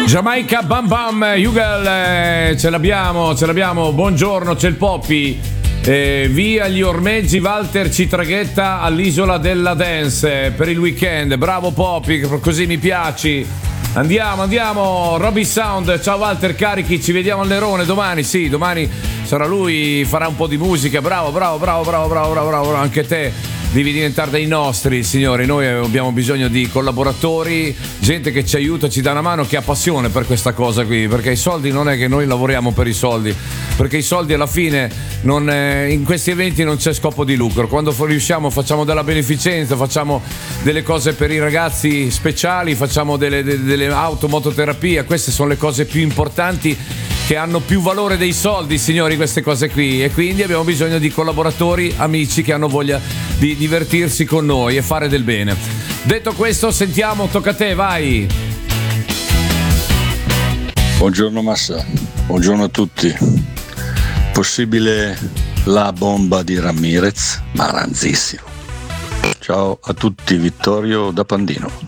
Giamaica Bam Bam, Hugo, ce l'abbiamo, buongiorno, c'è il Poppy. Via gli ormeggi, Walter ci traghetta all'isola della dance per il weekend. Bravo Poppy, così mi piaci. Andiamo, Robbie Sound, ciao Walter, carichi, ci vediamo al Nerone domani. Sì, domani sarà lui, farà un po' di musica. Bravo, anche te. Devi diventare dei nostri, signori. Noi abbiamo bisogno di collaboratori, gente che ci aiuta, ci dà una mano, che ha passione per questa cosa qui, perché i soldi non è che noi lavoriamo per i soldi, perché i soldi alla fine in questi eventi non c'è scopo di lucro. Quando riusciamo facciamo della beneficenza, facciamo delle cose per i ragazzi speciali, facciamo delle mototerapia. Queste sono le cose più importanti, che hanno più valore dei soldi, signori, queste cose qui, e quindi abbiamo bisogno di collaboratori, amici che hanno voglia di divertirsi con noi e fare del bene. Detto questo, sentiamo, tocca a te, vai. Buongiorno Massa, buongiorno a tutti. Possibile la bomba di Ramirez? Ma ranzissimo. Ciao a tutti, Vittorio da Pandino.